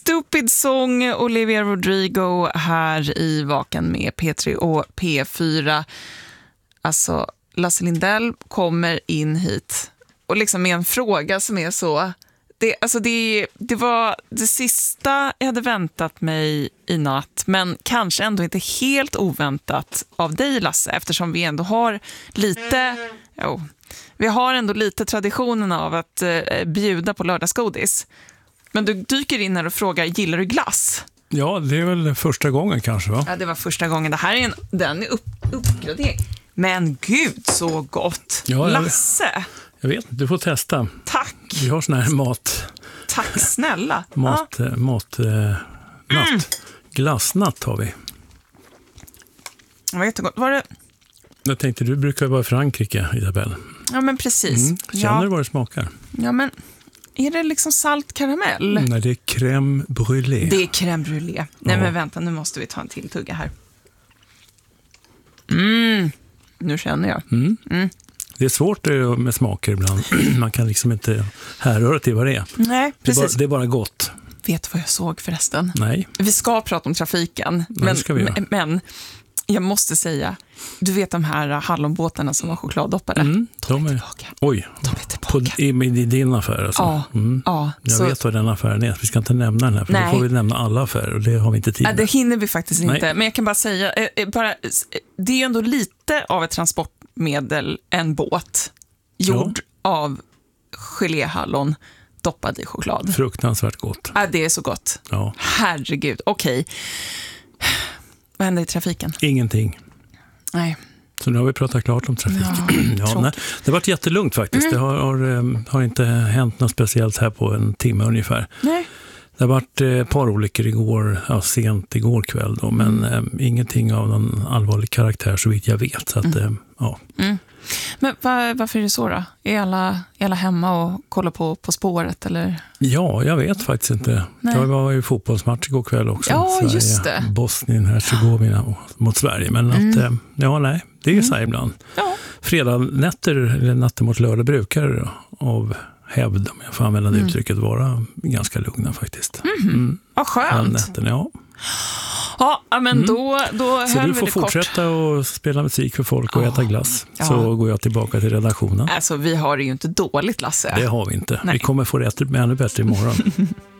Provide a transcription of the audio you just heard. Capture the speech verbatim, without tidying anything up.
Stupid Song, Olivia Rodrigo här i Vaken med P tre och P fyra. Alltså, Lasse Lindell kommer in hit och liksom med en fråga som är så... Det, alltså det, det var det sista jag hade väntat mig i natt, men kanske ändå inte helt oväntat av dig, Lasse, eftersom vi ändå har lite... Jo, vi har ändå lite traditionen av att eh, bjuda på lördagsgodis. Men du dyker in här och frågar, gillar du glass? Ja, det är väl första gången kanske, va? Ja, det var första gången. Det här är en, den är upp, uppgradering. Men gud, så gott. Ja, jag, Lasse. Jag vet, du får testa. Tack. Vi har sån här mat... Tack snälla. Mat... Ja. mat eh, natt. Mm. Glassnatt har vi. Det var jättegott. Var det... Jag tänkte, du brukar vara i Frankrike, Isabelle. Ja, men precis. Mm. Känner ja. du vad det smakar? Ja, men är det liksom salt karamell? Nej, det är crème brûlée. Det är crème brûlée. Nej, ja. men vänta, nu måste vi ta en till tugga här. Mm, nu känner jag. Mm. Mm. Det är svårt med smaker ibland. Man kan liksom inte härröra till vad det är. Nej, precis. Det är bara, det är bara gott. Vet du vad jag såg förresten? Nej. Vi ska prata om trafiken. Ja, men, ska vi göra. men jag måste säga, du vet de här hallonbåtarna som var chokladdoppade? Mm, de, de är är tillbaka. Oj, de är tillbaka. På, i, i din affär alltså? Ja, mm. ja. Jag så, vet vad den affären är. Vi ska inte nämna den här, för nej. då får vi nämna alla affärer och det har vi inte tid med. Ja, det hinner vi faktiskt nej. inte. Men jag kan bara säga, eh, bara, det är ju ändå lite av ett transportmedel, en båt, gjord ja. av geléhallon doppad i choklad. Fruktansvärt gott. Ja, det är så gott. Ja. Herregud, okej. Vad händer i trafiken? Ingenting. Nej. Så nu har vi pratat klart om trafiken. Ja, ja, nej, det har varit jättelugnt faktiskt. Mm. Det har, har, har inte hänt något speciellt här på en timme ungefär. Nej. Det har varit ett par olyckor igår, ja, sent igår kväll då, men mm. eh, ingenting av någon allvarlig karaktär så vitt jag vet. Så att, mm. eh, ja. Mm. Men var, varför är det så då? Är alla, är alla hemma och kollar på, på spåret? Eller? Ja, jag vet faktiskt inte. Nej. Det var ju fotbollsmatch igår kväll också. Ja, Sverige, just det. Bosnien-Herzegovina mot Sverige. Men Mm. att, ja, nej, det är ju mm. så här ibland. Ja. Fredag nätter, eller natten mot lördag brukar av hävd, om jag får använda det mm. uttrycket, vara ganska lugna faktiskt. Mm. Mm. Vad skönt. Nätten, ja. Ja, men mm. då, då så höll du får det fortsätta kort. Och spela musik för folk och oh. äta glass. Ja. Så går jag tillbaka till redaktionen. Alltså, vi har det ju inte dåligt, Lasse. Det har vi inte. Nej. Vi kommer få det ännu bättre imorgon.